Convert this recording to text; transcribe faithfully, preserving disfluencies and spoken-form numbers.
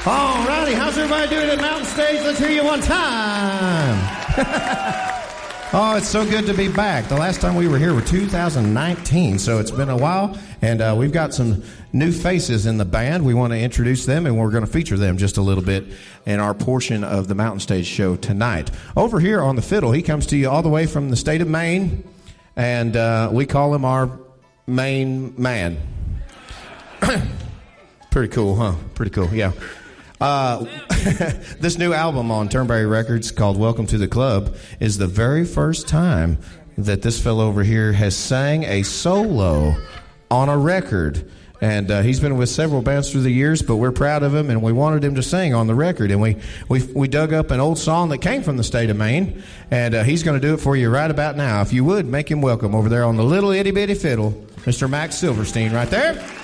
All righty, how's everybody doing at Mountain Stage? Let's hear you one time. Oh, it's so good to be back. The last time we were here was two thousand nineteen, so it's been a while, and uh, we've got some new faces in the band. We want to introduce them, and we're going to feature them just a little bit in our portion of the Mountain Stage show tonight. Over here on the fiddle, he comes to you all the way from the state of Maine, and uh, we call him our Maine man. Pretty cool, huh? Pretty cool, yeah. Uh, this new album on Turnberry Records called Welcome to the Club is the very first time that this fellow over here has sang a solo on a record. And uh, he's been with several bands through the years, but we're proud of him, and we wanted him to sing on the record. And we we, we dug up an old song that came from the state of Maine, and uh, he's going to do it for you right about now. If you would, make him welcome over there on the little itty-bitty fiddle, Mister Max Silverstein right there.